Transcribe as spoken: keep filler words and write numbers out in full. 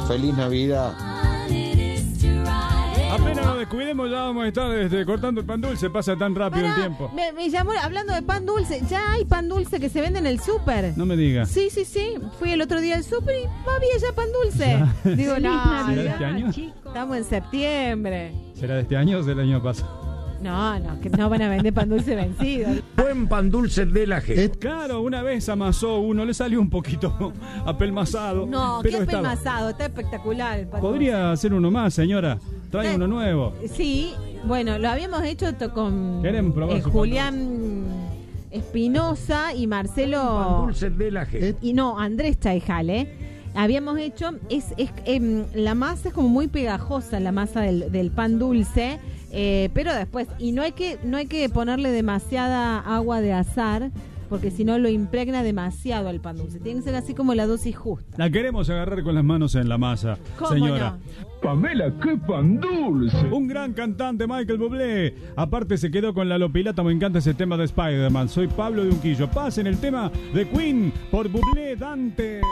Feliz Navidad. Apenas nos descuidemos, ya vamos a estar este, cortando el pan dulce. Pasa tan rápido Pará, el tiempo. Me, me llamó, hablando de pan dulce, ya hay pan dulce que se vende en el súper. No me digas. Sí, sí, sí. Fui el otro día al súper y había ya pan dulce. Ya. Digo, Feliz no, ¿Será de Navidad, este año? chicos. estamos en septiembre. ¿Será de este año o del año pasado? No, no, que no van a vender pan dulce vencido. Buen pan dulce de la gente. Claro, una vez amasó uno, le salió un poquito apelmazado. No, pero qué estaba. apelmazado, está espectacular el pan Podría hacer uno más, señora. Trae Eh, uno nuevo. dulce. Sí, bueno, lo habíamos hecho to- con Queremos probar eh, su pan Julián Espinosa y Pan Marcelo. dulce de la gente. Y no, Andrés Chaijale. Habíamos hecho, es, es em, la masa es como muy pegajosa, la masa del, del pan dulce, eh, pero después, y no hay que no hay que ponerle demasiada agua de azar, porque si no lo impregna demasiado al pan dulce. Tiene que ser así como la dosis justa. La queremos agarrar con las manos en la masa, ¿Cómo señora. no? Pamela, qué pan dulce. Un gran cantante, Michael Bublé. Aparte se quedó con la Lopilata, me encanta ese tema de Spider-Man. Soy Pablo de Unquillo. Pasen el tema de Queen por Bublé, Dante.